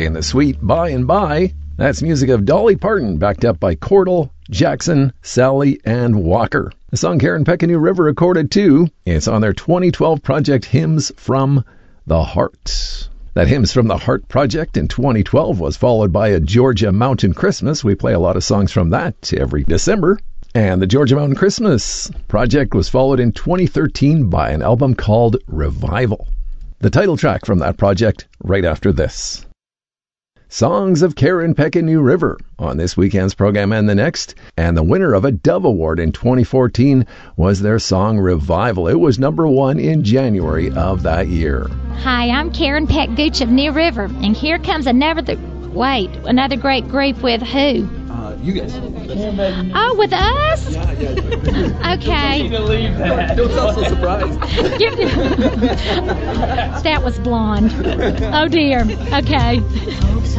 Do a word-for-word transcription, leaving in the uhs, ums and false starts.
In the Sweet By and By, that's music of Dolly Parton, backed up by Cordell, Jackson, Sally, and Walker. The song Karen Peck and New River recorded too. It's on their twenty twelve project Hymns from the Heart. That Hymns from the Heart project in twenty twelve was followed by a Georgia Mountain Christmas. We play a lot of songs from that every December. And the Georgia Mountain Christmas project was followed in twenty thirteen by an album called Revival. The title track from that project right after this. Songs of Karen Peck and New River on this weekend's program and the next. And the winner of a Dove Award in twenty fourteen was their song Revival. It was number one in January of that year. Hi, I'm Karen Peck Gooch of New River, and here comes another, wait, another great group with who? Uh, you guys. Oh, with us? Yeah, yeah. Okay. Believe that. Don't sound so surprised. That was blonde. Oh dear. Okay.